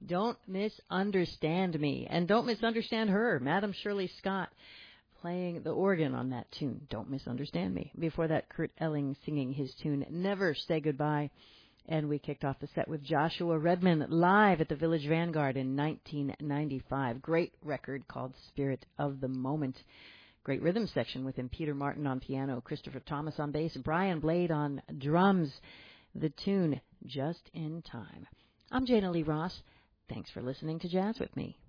Don't Misunderstand Me. And don't misunderstand her, Madam Shirley Scott, playing the organ on that tune, Don't Misunderstand Me. Before that, Kurt Elling singing his tune, Never Say Goodbye. And we kicked off the set with Joshua Redman live at the Village Vanguard in 1995. Great record called Spirit of the Moment. Great rhythm section with him, Peter Martin on piano, Christopher Thomas on bass, Brian Blade on drums. The tune, Just in Time. I'm Jana Lee Ross. Thanks for listening to Jazz with Me.